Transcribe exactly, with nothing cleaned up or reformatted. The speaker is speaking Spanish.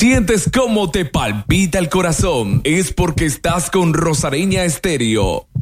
¿Sientes cómo te palpita el corazón? Es porque estás con Rosareña Estéreo.